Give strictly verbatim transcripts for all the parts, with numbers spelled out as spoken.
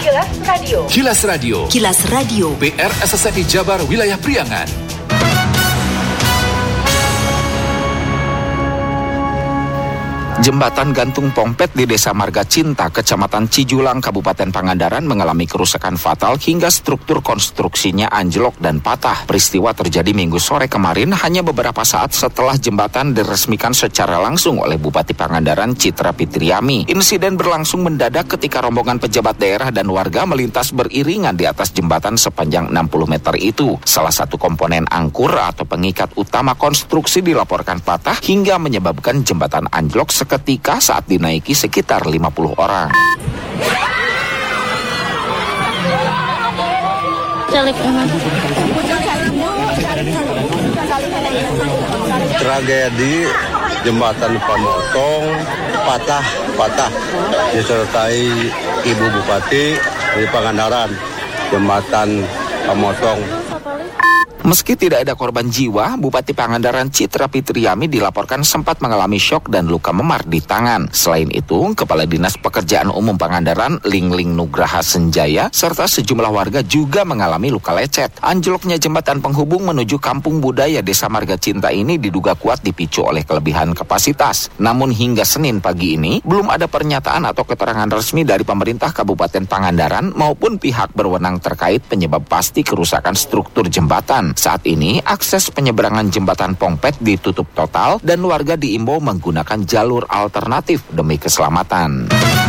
Kilas Radio. Kilas Radio. Kilas Radio. P R S S N I Jabar Wilayah Priangan. Jembatan gantung Pongpet di Desa Marga Cinta, Kecamatan Cijulang, Kabupaten Pangandaran mengalami kerusakan fatal hingga struktur konstruksinya anjlok dan patah. Peristiwa terjadi Minggu sore kemarin hanya beberapa saat setelah jembatan diresmikan secara langsung oleh Bupati Pangandaran Citra Fitriami. Insiden berlangsung mendadak ketika rombongan pejabat daerah dan warga melintas beriringan di atas jembatan sepanjang enam puluh meter itu. Salah satu komponen angkur atau pengikat utama konstruksi dilaporkan patah hingga menyebabkan jembatan anjlok seketika saat dinaiki sekitar lima puluh orang. Tragedi jembatan pemotong patah-patah disertai Ibu Bupati di Pangandaran. Jembatan pemotong. Meski tidak ada korban jiwa, Bupati Pangandaran Citra Fitriami dilaporkan sempat mengalami syok dan luka memar di tangan. Selain itu, Kepala Dinas Pekerjaan Umum Pangandaran Lingling Nugraha Senjaya serta sejumlah warga juga mengalami luka lecet. Anjloknya jembatan penghubung menuju Kampung Budaya Desa Marga Cinta ini diduga kuat dipicu oleh kelebihan kapasitas. Namun hingga Senin pagi ini, belum ada pernyataan atau keterangan resmi dari pemerintah Kabupaten Pangandaran maupun pihak berwenang terkait penyebab pasti kerusakan struktur jembatan. Saat ini, akses penyeberangan jembatan Pongpet ditutup total dan warga diimbau menggunakan jalur alternatif demi keselamatan.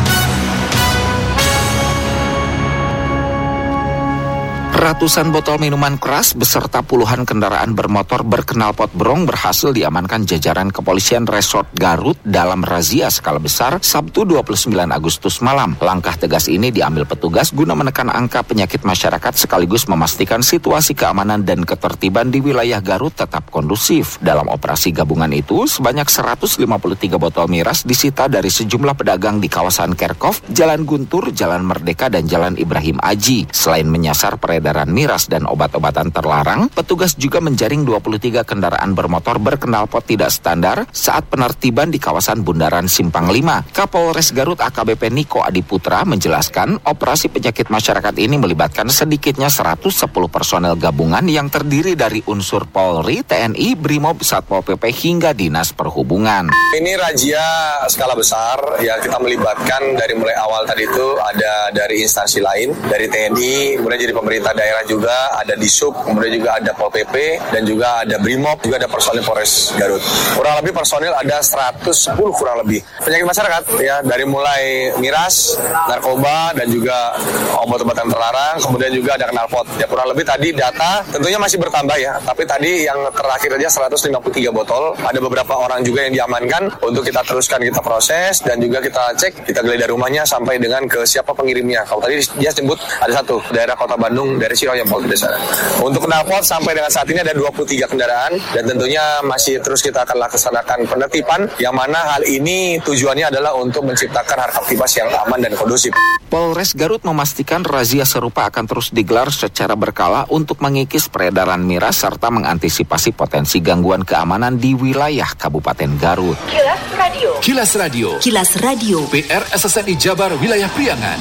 Ratusan botol minuman keras beserta puluhan kendaraan bermotor berknalpot brong berhasil diamankan jajaran kepolisian Resort Garut dalam razia skala besar Sabtu dua puluh sembilan Agustus malam. Langkah tegas ini diambil petugas guna menekan angka penyakit masyarakat sekaligus memastikan situasi keamanan dan ketertiban di wilayah Garut tetap kondusif. Dalam operasi gabungan itu, sebanyak seratus lima puluh tiga botol miras disita dari sejumlah pedagang di kawasan Kerkov, Jalan Guntur, Jalan Merdeka, dan Jalan Ibrahim Aji. Selain menyasar peredaran miras dan obat-obatan terlarang, petugas juga menjaring dua puluh tiga kendaraan bermotor berknalpot tidak standar saat penertiban di kawasan Bundaran Simpang lima. Kapolres Garut A K B P Niko Adiputra menjelaskan operasi penyakit masyarakat ini melibatkan sedikitnya seratus sepuluh personel gabungan yang terdiri dari unsur Polri, T N I, Brimob, Satpol P P hingga Dinas Perhubungan. Ini razia skala besar ya, kita melibatkan dari mulai awal tadi itu ada dari instansi lain, dari T N I, kemudian jadi pemerintah daerah juga, ada Disub, kemudian juga ada Pol P P, dan juga ada Brimob, juga ada personil Polres Garut. Kurang lebih personil ada seratus sepuluh kurang lebih. Penyakit masyarakat ya, dari mulai miras, narkoba, dan juga obat-obatan terlarang, kemudian juga ada knalpot. Ya kurang lebih tadi data tentunya masih bertambah ya, tapi tadi yang terakhir aja seratus lima puluh tiga botol. Ada beberapa orang juga yang diamankan untuk kita teruskan, kita proses, dan juga kita cek, kita geledah rumahnya sampai dengan ke siapa pengirimnya. Kalau tadi dia sebut ada satu, daerah Kota Bandung, dari Ciroyam Polda Desa. Untuk knalpot sampai dengan saat ini ada dua puluh tiga kendaraan dan tentunya masih terus kita akan laksanakan penertiban yang mana hal ini tujuannya adalah untuk menciptakan harkaptibas yang aman dan kondusif. Polres Garut memastikan razia serupa akan terus digelar secara berkala untuk mengikis peredaran miras serta mengantisipasi potensi gangguan keamanan di wilayah Kabupaten Garut. Kilas Radio. Kilas Radio. Kilas Radio. P R S S N I Jabar Wilayah Priangan.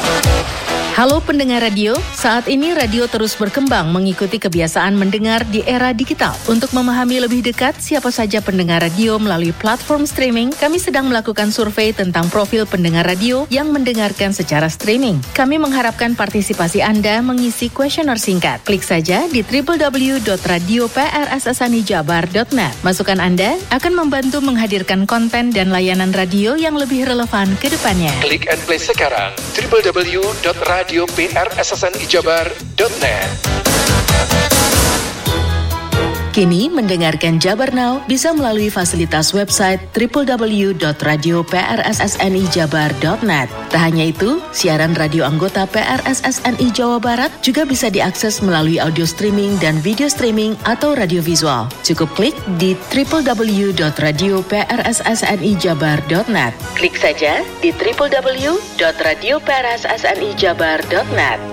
Halo pendengar radio, saat ini radio terus berkembang mengikuti kebiasaan mendengar di era digital. Untuk memahami lebih dekat siapa saja pendengar radio melalui platform streaming, kami sedang melakukan survei tentang profil pendengar radio yang mendengarkan secara streaming. Kami mengharapkan partisipasi Anda mengisi kuesioner singkat. Klik saja di w w w dot radio p r s s n i jabar dot net. Masukan Anda akan membantu menghadirkan konten dan layanan radio yang lebih relevan ke depannya. Klik and play sekarang w w w dot radio p r s s n i jabar dot net. Kini mendengarkan Jabar Now bisa melalui fasilitas website w w w dot radio p r s s n i jabar dot net. Tak hanya itu, siaran radio anggota P R S S N I Jawa Barat juga bisa diakses melalui audio streaming dan video streaming atau radio visual. Cukup klik di w w w dot radio p r s s n i jabar dot net. Klik saja di w w w dot radio p r s s n i jabar dot net.